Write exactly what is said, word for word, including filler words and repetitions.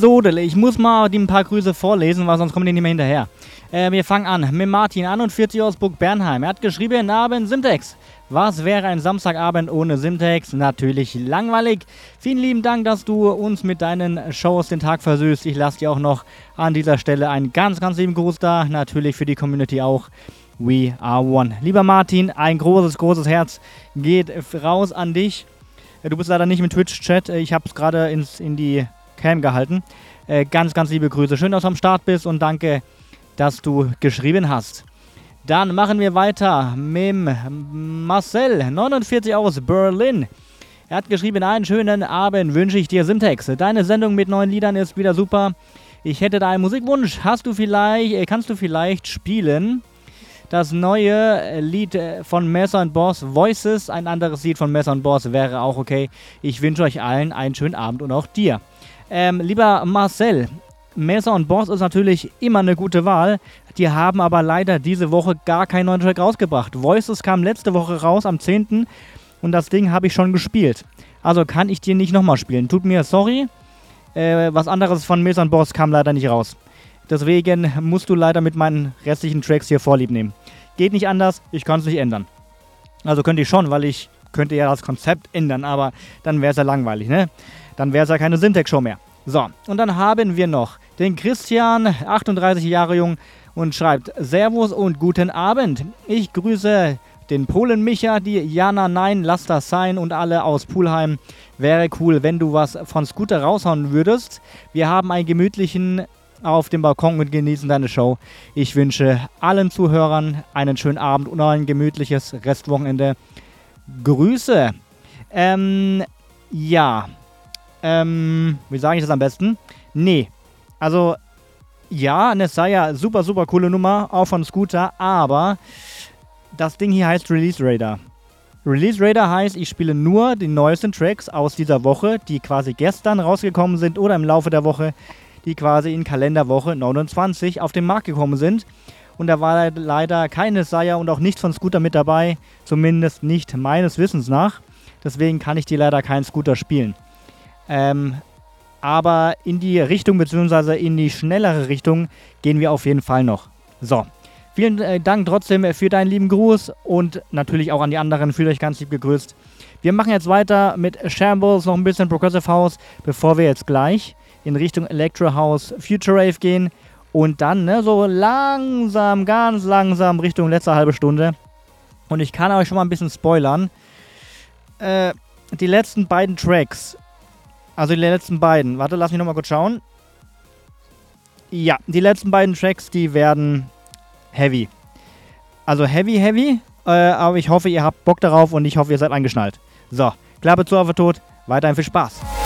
So, ich muss mal die ein paar Grüße vorlesen, weil sonst kommen die nicht mehr hinterher. Äh, wir fangen an mit Martin, einundvierzig aus Burg Bernheim. Er hat geschrieben, guten Abend, Simtex. Was wäre ein Samstagabend ohne Simtex? Natürlich langweilig. Vielen lieben Dank, dass du uns mit deinen Shows den Tag versüßt. Ich lasse dir auch noch an dieser Stelle einen ganz, ganz lieben Gruß da. Natürlich für die Community auch. We are one. Lieber Martin, ein großes, großes Herz geht raus an dich. Du bist leider nicht im Twitch-Chat. Ich habe es gerade in die Cam gehalten. Äh, ganz, ganz liebe Grüße. Schön, dass du am Start bist und danke, dass du geschrieben hast. Dann machen wir weiter mit Marcel, neunundvierzig aus Berlin. Er hat geschrieben, einen schönen Abend wünsche ich dir, Simtex. Deine Sendung mit neuen Liedern ist wieder super. Ich hätte da einen Musikwunsch. Hast du vielleicht, äh, kannst du vielleicht spielen? Das neue Lied von Messer und Boss, Voices. Ein anderes Lied von Messer und Boss wäre auch okay. Ich wünsche euch allen einen schönen Abend und auch dir. Ähm, lieber Marcel, Messer und Boss ist natürlich immer eine gute Wahl. Die haben aber leider diese Woche gar keinen neuen Track rausgebracht. Voices kam letzte Woche raus am zehnten und das Ding habe ich schon gespielt. Also kann ich dir nicht nochmal spielen. Tut mir sorry. Äh, was anderes von Messer und Boss kam leider nicht raus. Deswegen musst du leider mit meinen restlichen Tracks hier Vorlieb nehmen. Geht nicht anders, ich kann es nicht ändern. Also könnte ich schon, weil ich könnte ja das Konzept ändern, aber dann wäre es ja langweilig, ne? Dann wäre es ja keine Syntax-Show mehr. So, und dann haben wir noch den Christian, achtunddreißig Jahre jung, und schreibt: Servus und guten Abend. Ich grüße den Polen Micha, die Jana, nein, lass das sein und alle aus Pulheim. Wäre cool, wenn du was von Scooter raushauen würdest. Wir haben einen gemütlichen auf dem Balkon und genießen deine Show. Ich wünsche allen Zuhörern einen schönen Abend und ein gemütliches Restwochenende. Grüße. Ähm, ja. Ähm, wie sage ich das am besten? Nee. Also, ja, Nessaya, super, super coole Nummer, auch von Scooter, aber das Ding hier heißt Release Radar. Release Radar heißt, ich spiele nur die neuesten Tracks aus dieser Woche, die quasi gestern rausgekommen sind oder im Laufe der Woche, die quasi in Kalenderwoche neunundzwanzig auf den Markt gekommen sind. Und da war leider keine Saya und auch nichts von Scooter mit dabei, zumindest nicht meines Wissens nach. Deswegen kann ich dir leider keinen Scooter spielen. Ähm, aber in die Richtung, beziehungsweise in die schnellere Richtung, gehen wir auf jeden Fall noch. So, vielen äh, Dank trotzdem für deinen lieben Gruß und natürlich auch an die anderen, fühlt euch ganz lieb gegrüßt. Wir machen jetzt weiter mit Shambles, noch ein bisschen Progressive House, bevor wir jetzt gleich in Richtung Electro House Future Rave gehen und dann ne, so langsam, ganz langsam Richtung letzte halbe Stunde. Und ich kann euch schon mal ein bisschen spoilern. Äh, die letzten beiden Tracks, also die letzten beiden, warte, lass mich nochmal kurz schauen. Ja, die letzten beiden Tracks, die werden heavy. Also heavy, heavy, äh, aber ich hoffe, ihr habt Bock darauf und ich hoffe, ihr seid angeschnallt. So, Klappe zu, auf den Tod, weiterhin viel Spaß.